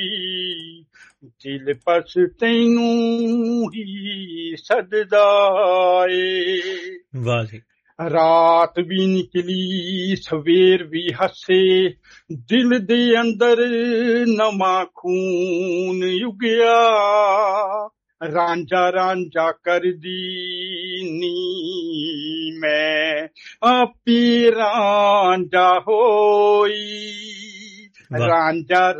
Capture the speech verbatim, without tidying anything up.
ਦਿਲ ਪਸ ਤੈਨੂੰ ਹੀ ਸਦਦਾ ਏ। ਵਾਹ ਜੀ। ਰਾਤ ਵੀ ਨਿਕਲੀ ਸਵੇਰ ਵੀ ਹੱਸੇ, ਦਿਲ ਦੇ ਅੰਦਰ ਨਵਾਂ ਖੂਨ ਉਗਿਆ। ਰਾਂਝਾ ਰਾਂਝਾ ਕਰਦੀ ਨੀ ਮੈਂ ਆਪੀ ਰਾਂਝਾ ਹੋਈ। ਰਾਂਝਾ